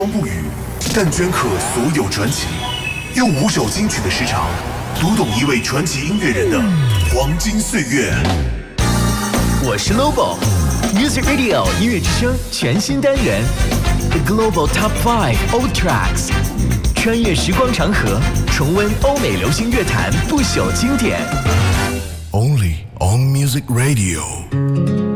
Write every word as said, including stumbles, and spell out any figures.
不语，但镌刻所有传奇，用五首金曲的时长，读懂一位传奇音乐人的黄金岁月。 我是 Lobo，Music Radio 音乐之声全新单元 The Global Top Five Old Tracks， 穿越时光长河，重温欧美流行乐坛不朽经典。 Only on Music Radio。